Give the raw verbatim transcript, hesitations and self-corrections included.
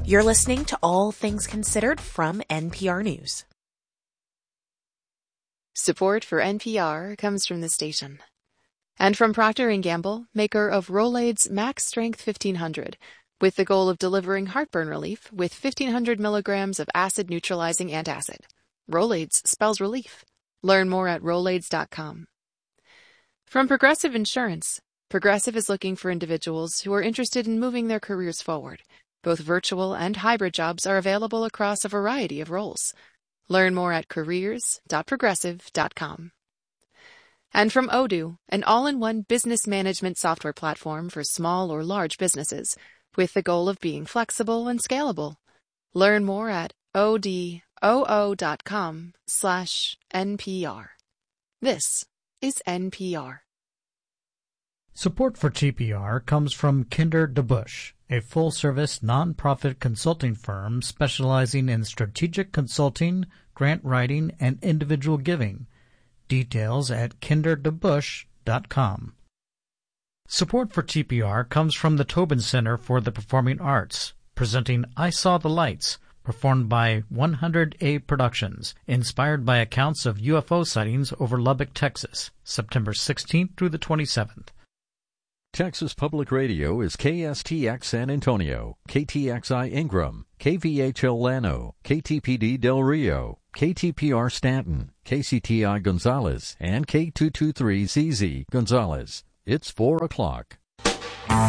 You're listening to All Things Considered from N P R News. Support for N P R comes from the station. And from Procter and Gamble, maker of Rolaids Max Strength fifteen hundred, with the goal of delivering heartburn relief with fifteen hundred milligrams of acid-neutralizing antacid. Rolaids spells relief. Learn more at rolaids dot com. From Progressive Insurance, Progressive is looking for individuals who are interested in moving their careers forward. Both virtual and hybrid jobs are available across a variety of roles. Learn more at careers dot progressive dot com. And from Odoo, an all-in-one business management software platform for small or large businesses, with the goal of being flexible and scalable. Learn more at odoo dot com slash N P R. This is N P R. Support for T P R comes from Kinder DeBusch, a full-service non-profit consulting firm specializing in strategic consulting, grant writing, and individual giving. Details at kinder de busch dot com. Support for T P R comes from the Tobin Center for the Performing Arts, presenting I Saw the Lights, performed by one hundred A Productions, inspired by accounts of U F O sightings over Lubbock, Texas, September sixteenth through the twenty-seventh. Texas Public Radio is K S T X San Antonio, K T X I Ingram, K V H L Llano, K T P D Del Rio, K T P R Stanton, K C T I Gonzales, and K two twenty-three Z Z Gonzales. It's four o'clock.